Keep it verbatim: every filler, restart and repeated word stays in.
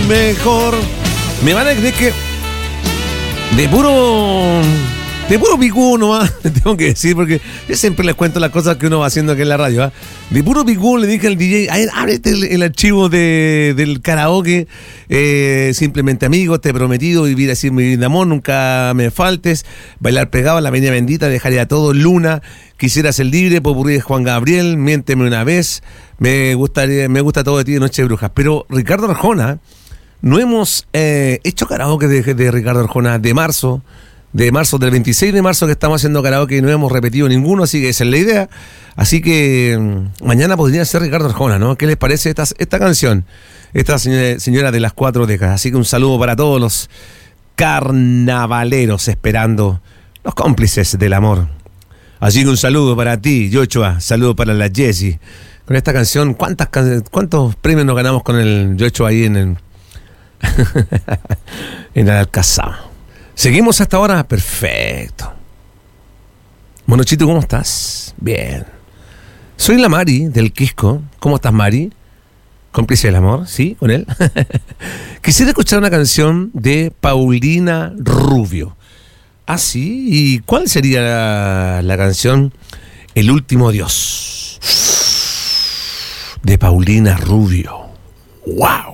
mejor. Me van a creer que de puro de puro picú nomás, tengo que decir, porque yo siempre les cuento las cosas que uno va haciendo aquí en la radio, ¿eh? De puro picú le dije al D J, a ver, ábrete el, el archivo de, del karaoke, eh, simplemente amigos, te he prometido vivir así mi vida de amor, nunca me faltes, bailar pegado, la avenida bendita, dejaría todo, Luna, quisiera ser libre, popurrí de Juan Gabriel, miénteme una vez, me gustaría, me gusta todo de ti de Noche de Brujas. Pero Ricardo Arjona, no hemos eh, hecho karaoke de, de Ricardo Arjona de marzo, de marzo, del veintiséis de marzo que estamos haciendo karaoke y no hemos repetido ninguno, así que esa es la idea. Así que mmm, mañana podría ser Ricardo Arjona, ¿no? ¿Qué les parece esta, esta canción? Esta señora, señora de las cuatro décadas. Así que un saludo para todos los carnavaleros esperando, los cómplices del amor. Así que un saludo para ti, Yochoa, saludo para la Jessie. Con esta canción, ¿cuántas ¿cuántos premios nos ganamos con el Yochoa ahí en el en el Alcazaba? ¿Seguimos hasta ahora? Perfecto. Monochito, ¿cómo estás? Bien. Soy la Mari del Quisco. ¿Cómo estás, Mari? ¿Cómplice del amor? ¿Sí? ¿Con él? Quisiera escuchar una canción de Paulina Rubio. ¿Ah, sí? ¿Y cuál sería la, la canción? El último adiós. De Paulina Rubio. ¡Wow!